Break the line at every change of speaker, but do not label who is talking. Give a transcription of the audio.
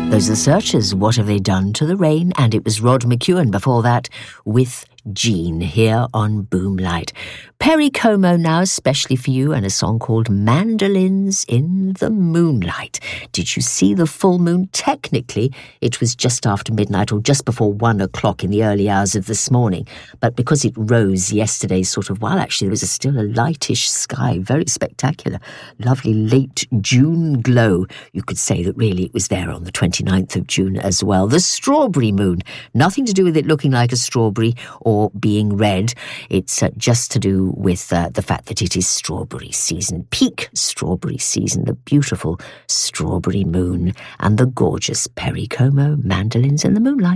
Those are the Searchers, What Have They Done to the Rain? And it was Rod McEwen before that with Jean here on Boomlight. Perry Como now, especially for you, and a song called Mandolins in the Moonlight. Did you see the full moon? Technically, it was just after midnight or just before 1 o'clock in the early hours of this morning. But because it rose yesterday sort of while, actually, there was still a lightish sky, very spectacular. Lovely late June glow. You could say that really it was there on the 29th of June as well. The strawberry moon, nothing to do with it looking like a strawberry or being red. It's just to do with the fact that it is strawberry season, peak strawberry season, the beautiful strawberry moon and the gorgeous Perry Como Mandolins in the Moonlight.